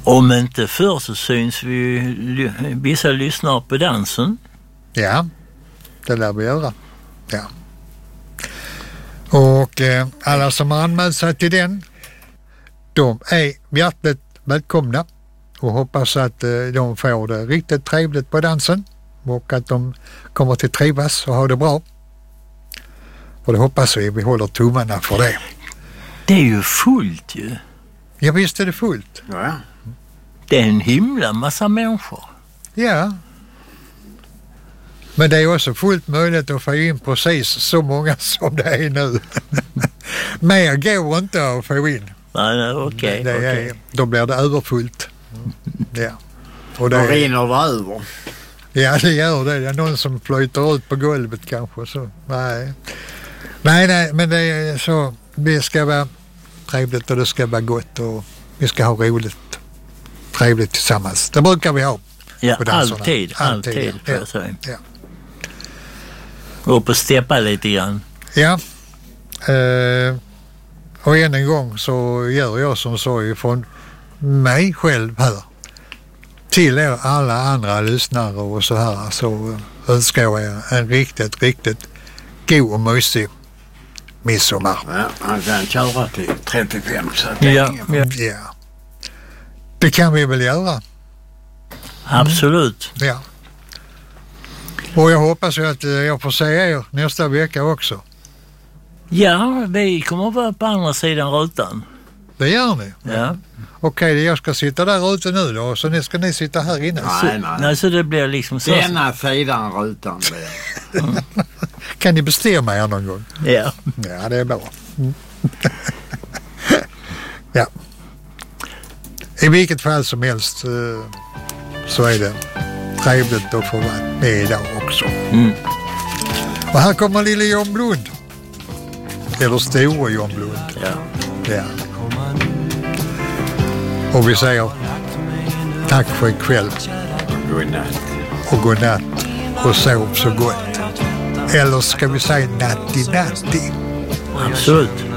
Om inte förr så syns vi vissa lyssnare på dansen. Ja, det lär vi göra. Ja. Och alla som har anmält sig till den, de är hjärtligt välkomna och hoppas att de får det riktigt trevligt på dansen och att de kommer till trivas och ha det bra. Och det hoppas vi håller tummarna för det. Det är ju fullt ju. Ja, visst är det fullt. Ja. Det är en himla massa människor. Ja. Men det är också fullt möjligt att få in precis så många som det är nu. Mer går inte att få in. Nej, okej. Då blir det överfullt. Ja. Och det rinner det över. Ja, det gör det. Det är någon som flyter ut på golvet kanske. Så. Nej, men det är så. Det ska vara trevligt och det ska vara gott och vi ska ha roligt. Trevligt tillsammans. Det brukar vi ha. Ja, alltid får jag säga. Ja. Gå upp och steppa lite grann. Ja. Och än en gång så gör jag som så ifrån mig själv här till er alla andra lyssnare och så här, så önskar jag er en riktigt god och mysig midsommar. Ja, han kan köra till 35 så att ja. Det kan vi väl göra. Absolut. Ja. Och jag hoppas ju att jag får se er nästa vecka också. Ja, vi kommer vara på andra sidan rutan. Det gör ni? Ja. Okej, jag ska sitta där ute nu då, så nu ska ni sitta här inne. Nej, så det blir liksom så. Denna sidan rutan blir. Kan ni bestämma er någon gång? Ja. Ja, det är bra. Ja. I vilket fall som helst så är det trevligt att få vara med idag också. Och här kommer lille John Blund. Eller store John Blund. Ja. Och vi säger tack för ikväll. Godnatt. Och godnatt. Och sov så gott. Eller ska vi säga natti? Absolut.